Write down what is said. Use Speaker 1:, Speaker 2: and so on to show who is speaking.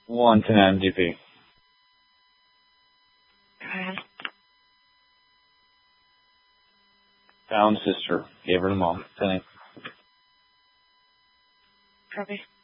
Speaker 1: 1 to MGP.
Speaker 2: Okay.
Speaker 1: Found sister. Gave her to mom. 10.
Speaker 2: Copy.